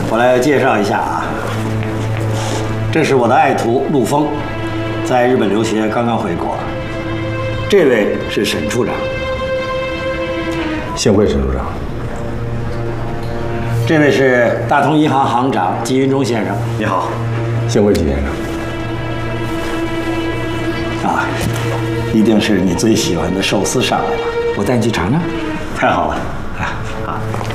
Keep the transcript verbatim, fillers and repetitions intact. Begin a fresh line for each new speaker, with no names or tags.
我来介绍一下啊，这是我的爱徒陆丰，在日本留学，刚刚回国。这位是沈处长，
幸会沈处长。
这位是大同银行行长季云中先生，
你好，幸会季先生。
啊，一定是你最喜欢的寿司上来了，我带你去尝尝。
太好了，
啊啊。